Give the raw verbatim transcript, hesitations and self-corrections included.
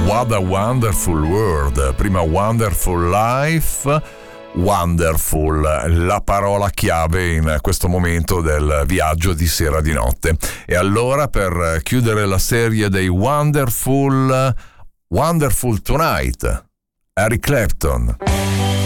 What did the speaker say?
What a Wonderful World, prima Wonderful Life, Wonderful, la parola chiave in questo momento del viaggio di sera di notte. E allora, per chiudere la serie dei Wonderful, Wonderful Tonight, Eric Clapton.